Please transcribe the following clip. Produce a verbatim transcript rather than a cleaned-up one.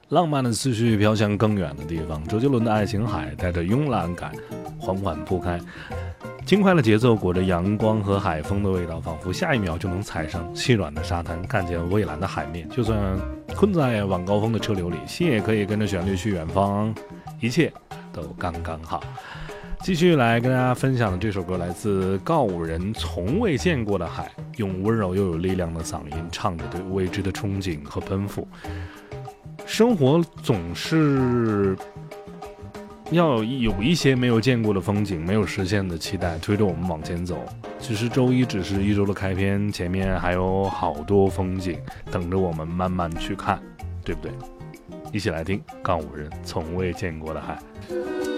浪漫的思绪飘向更远的地方，周杰伦的爱琴海带着慵懒感缓缓铺开，轻快的节奏裹着阳光和海风的味道，仿佛下一秒就能踩上细软的沙滩，看见蔚蓝的海面。就算困在晚高峰的车流里，心也可以跟着旋律去远方，一切都刚刚好。继续来跟大家分享的这首歌来自告五人从未见过的海，用温柔又有力量的嗓音唱着对未知的憧憬和奔赴。生活总是要有一些没有见过的风景，没有实现的期待推着我们往前走。其实周一只是一周的开篇，前面还有好多风景等着我们慢慢去看，对不对？一起来听告五人从未见过的海。